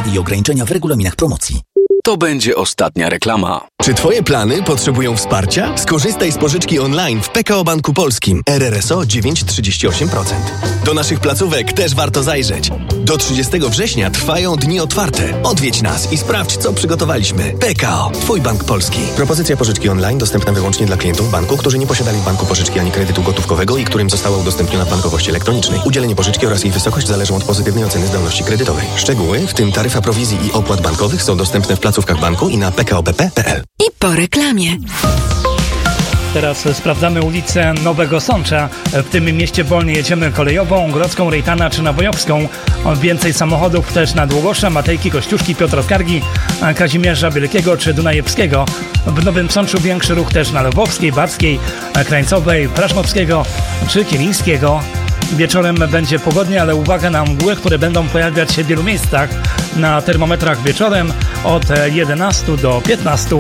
Zasady i ograniczenia w regulaminach promocji. To będzie ostatnia reklama. Czy Twoje plany potrzebują wsparcia? Skorzystaj z pożyczki online w PKO Banku Polskim. RRSO 9,38%. Do naszych placówek też warto zajrzeć. Do 30 września trwają dni otwarte. Odwiedź nas i sprawdź, co przygotowaliśmy. PKO, Twój Bank Polski. Propozycja pożyczki online dostępna wyłącznie dla klientów banku, którzy nie posiadali w banku pożyczki ani kredytu gotówkowego i którym została udostępniona w bankowości elektronicznej. Udzielenie pożyczki oraz jej wysokość zależą od pozytywnej oceny zdolności kredytowej. Szczegóły, w tym taryfa prowizji i opłat bankowych, są dostępne w placówkach banku i na pkobp.pl. I po reklamie. Teraz sprawdzamy ulicę Nowego Sącza. W tym mieście wolnie jedziemy kolejową, Grodzką, Rejtana czy Nowojowską. Więcej samochodów też na Długosza, Matejki, Kościuszki, Piotra Skargi, Kazimierza Wielkiego czy Dunajewskiego. W Nowym Sączu większy ruch też na Lwowskiej, Barskiej, Krańcowej, Praszmowskiego czy Kilińskiego. Wieczorem będzie pogodnie, ale uwaga na mgły, które będą pojawiać się w wielu miejscach. Na termometrach wieczorem od 11 do 15.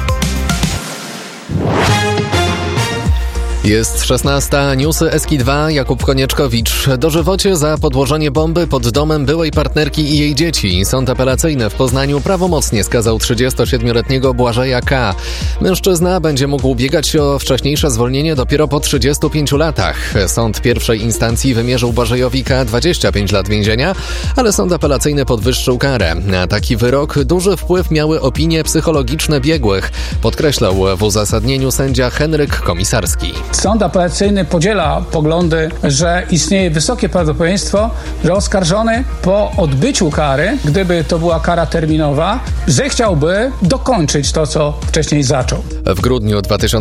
Jest 16. Newsy Eski2. Jakub Konieczkowicz. Dożywocie za podłożenie bomby pod domem byłej partnerki i jej dzieci. Sąd apelacyjny w Poznaniu prawomocnie skazał 37-letniego Błażeja K. Mężczyzna będzie mógł ubiegać się o wcześniejsze zwolnienie dopiero po 35 latach. Sąd pierwszej instancji wymierzył Błażejowi K 25 lat więzienia, ale sąd apelacyjny podwyższył karę. Na taki wyrok duży wpływ miały opinie psychologiczne biegłych, podkreślał w uzasadnieniu sędzia Henryk Komisarski. Sąd apelacyjny podziela poglądy, że istnieje wysokie prawdopodobieństwo, że oskarżony po odbyciu kary, gdyby to była kara terminowa, zechciałby dokończyć to, co wcześniej zaczął. W grudniu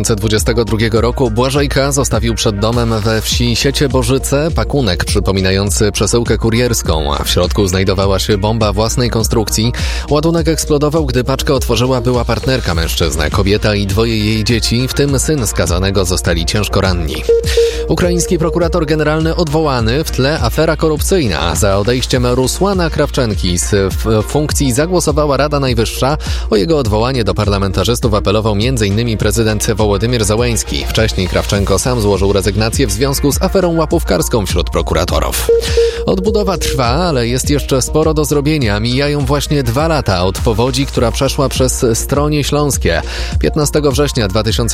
2022 roku Błażej K. zostawił przed domem we wsi Siecie-Bożyce pakunek przypominający przesyłkę kurierską, a w środku znajdowała się bomba własnej konstrukcji. Ładunek eksplodował, gdy paczkę otworzyła była partnerka mężczyzny. Kobieta i dwoje jej dzieci, w tym syn skazanego, zostali ciężko ranni. Ukraiński prokurator generalny odwołany, w tle afera korupcyjna. Za odejściem Rusłana Krawczenki z funkcji zagłosowała Rada Najwyższa. O jego odwołanie do parlamentarzystów apelował m.in. prezydent Wołodymyr Zełenski. Wcześniej Krawczenko sam złożył rezygnację w związku z aferą łapówkarską wśród prokuratorów. Odbudowa trwa, ale jest jeszcze sporo do zrobienia. Mijają właśnie 2 lata od powodzi, która przeszła przez Stronie Śląskie. 15 września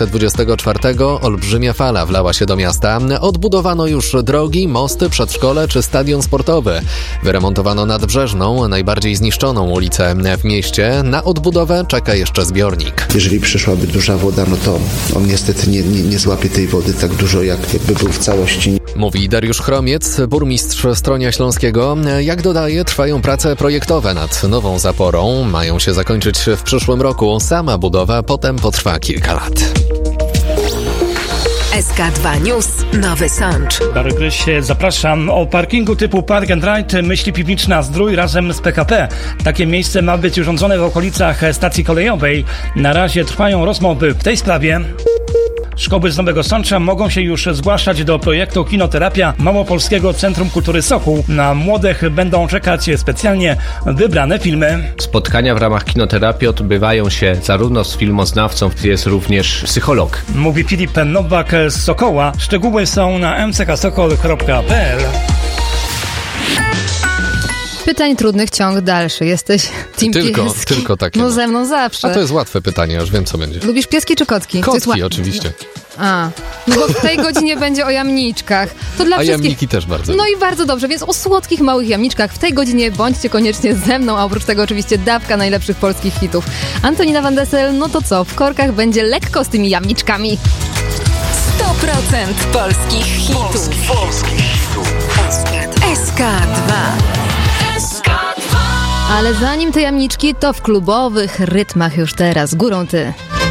2024 olbrzymia fala wlała się do miasta. Odbudowano już drogi, mosty, przedszkole czy stadion sportowy. Wyremontowano Nadbrzeżną, najbardziej zniszczoną ulicę w mieście. Na odbudowę czeka jeszcze zbiornik. Jeżeli przyszłaby duża woda, no to on niestety nie złapie tej wody tak dużo, jakby był w całości. Mówi Dariusz Chromiec, burmistrz Stronia Śląskiego. Jak dodaje, trwają prace projektowe nad nową zaporą. Mają się zakończyć w przyszłym roku. Sama budowa potem potrwa kilka lat. SK2 News, Nowy Sącz. Darek Gryś, zapraszam. O parkingu typu Park and Ride myśli Piwniczna Zdrój razem z PKP. Takie miejsce ma być urządzone w okolicach stacji kolejowej. Na razie trwają rozmowy w tej sprawie. Szkoły z Nowego Sącza mogą się już zgłaszać do projektu Kinoterapia Małopolskiego Centrum Kultury Sokół. Na młodych będą czekać specjalnie wybrane filmy. Spotkania w ramach kinoterapii odbywają się zarówno z filmoznawcą, jest również psycholog. Mówi Filip Nowak z Sokoła. Szczegóły są na mcksokol.pl. Pytań trudnych, ciąg dalszy. Jesteś team pieski. Tylko takie. No ze mną zawsze. A to jest łatwe pytanie, już wiem co będzie. Lubisz pieski czy kotki? Kotki oczywiście. No bo w tej godzinie będzie o jamniczkach. To dla wszystkich. Jamniki też bardzo. No i bardzo dobrze, więc o słodkich, małych jamniczkach w tej godzinie bądźcie koniecznie ze mną, a oprócz tego oczywiście dawka najlepszych polskich hitów. Antonina Van Dessel, no to co? W korkach będzie lekko z tymi jamniczkami. 100% polskich hitów. SK2. Ale zanim te jamniczki, to w klubowych rytmach już teraz. Górą ty.